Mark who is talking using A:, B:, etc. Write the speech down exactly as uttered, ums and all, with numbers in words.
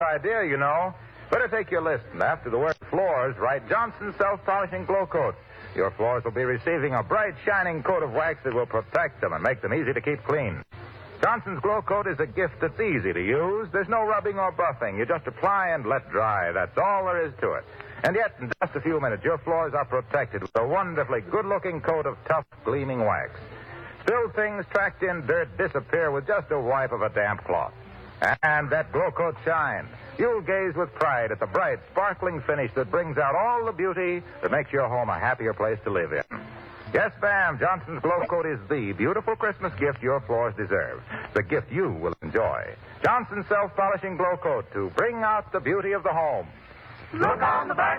A: idea, you know. Better take your list, and after the word floors, write Johnson Self-Polishing Glow Coat. Your floors will be receiving a bright, shining coat of wax that will protect them and make them easy to keep clean. Johnson's Glow Coat is a gift that's easy to use. There's no rubbing or buffing. You just apply and let dry. That's all there is to it. And yet, in just a few minutes, your floors are protected with a wonderfully good-looking coat of tough, gleaming wax. Spilled things, tracked in dirt disappear with just a wipe of a damp cloth. And that Glow Coat shine. You'll gaze with pride at the bright, sparkling finish that brings out all the beauty that makes your home a happier place to live in. Yes, ma'am, Johnson's Glow Coat is the beautiful Christmas gift your floors deserve. The gift you will enjoy. Johnson's Self-Polishing Glow Coat to bring out the beauty of the home.
B: Look on the back